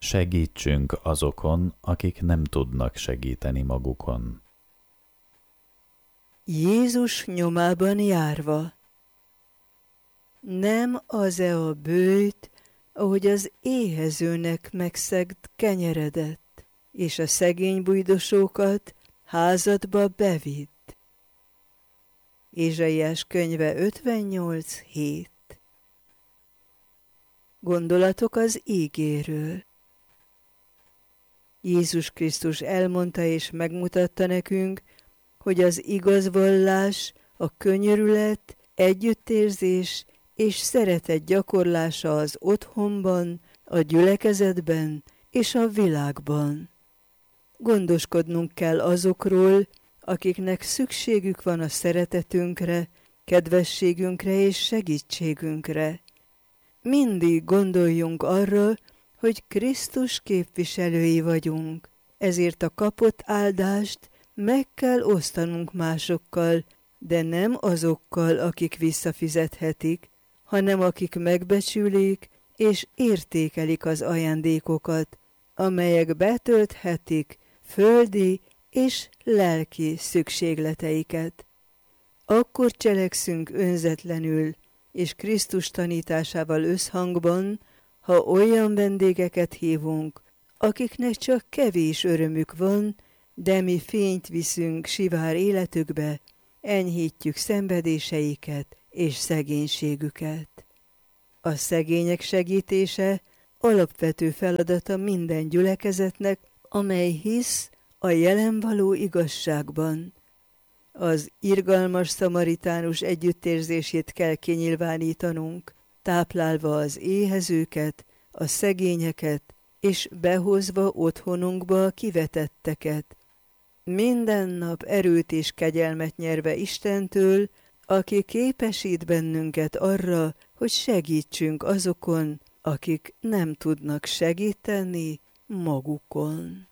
Segítsünk azokon, akik nem tudnak segíteni magukon. Jézus nyomában járva. Nem az-e a bőjt, ahogy az éhezőnek megszegd kenyeredet, és a szegény bujdosókat házadba bevidd. Ézsaiás könyve 58:7. Gondolatok az ígéről. Jézus Krisztus elmondta és megmutatta nekünk, hogy az igaz vallás, a könyörület, együttérzés és szeretet gyakorlása az otthonban, a gyülekezetben és a világban. Gondoskodnunk kell azokról, akiknek szükségük van a szeretetünkre, kedvességünkre és segítségünkre. Mindig gondoljunk arra, hogy Krisztus képviselői vagyunk, ezért a kapott áldást meg kell osztanunk másokkal, de nem azokkal, akik visszafizethetik, hanem akik megbecsülik és értékelik az ajándékokat, amelyek betölthetik földi és lelki szükségleteiket. Akkor cselekszünk önzetlenül és Krisztus tanításával összhangban, ha olyan vendégeket hívunk, akiknek csak kevés örömük van, de mi fényt viszünk sivár életükbe, enyhítjük szenvedéseiket és szegénységüket. A szegények segítése alapvető feladata minden gyülekezetnek, amely hisz a jelen való igazságban. Az irgalmas szamaritánus együttérzését kell kinyilvánítanunk, táplálva az éhezőket, a szegényeket, és behozva otthonunkba a kivetetteket. Minden nap erőt és kegyelmet nyerve Istentől, aki képesít bennünket arra, hogy segítsünk azokon, akik nem tudnak segíteni magukon.